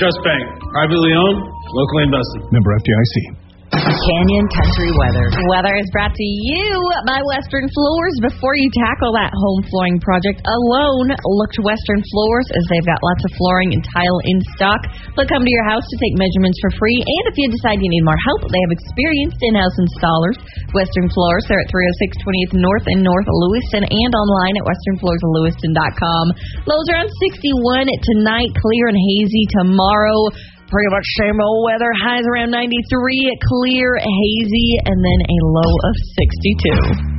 Trust Bank, privately owned, locally invested. Member FDIC. Canyon Country Weather. Weather is brought to you by Western Floors. Before you tackle that home flooring project alone, look to Western Floors as they've got lots of flooring and tile in stock. They'll come to your house to take measurements for free, and if you decide you need more help, they have experienced in-house installers. Western Floors, they're at 306 20th North in North Lewiston and online at westernfloorslewiston.com. Lows around 61 tonight, clear and hazy tomorrow. Pretty much same old weather. Highs around 93, clear, hazy, and then a low of 62.